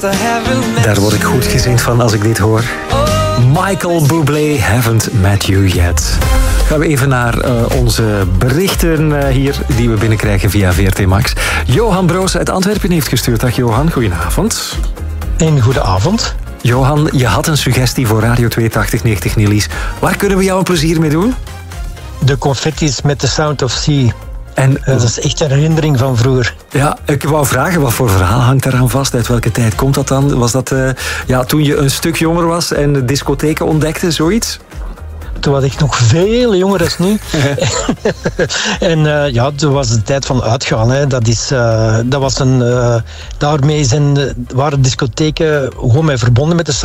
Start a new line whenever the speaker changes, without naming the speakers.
Daar word ik goed gezind van als ik dit hoor. Michael Bublé, Haven't Met You Yet. Gaan we even naar onze berichten hier die we binnenkrijgen via VRT Max. Johan Broos uit Antwerpen heeft gestuurd. Dag Johan, goedenavond.
Een goede avond.
Johan, je had een suggestie voor Radio 8290 Nillies. Waar kunnen we jou een plezier mee doen?
De confetti's met The Sound of Sea.
En
dat is echt een herinnering van vroeger.
Ja, ik wou vragen, wat voor verhaal hangt daaraan vast? Uit welke tijd komt dat dan? Was dat toen je een stuk jonger was en de discotheken ontdekte, zoiets?
Toen was ik nog veel jonger dan nu. En toen was de tijd van uitgaan. Hè. Daarmee waren discotheken gewoon mee verbonden met de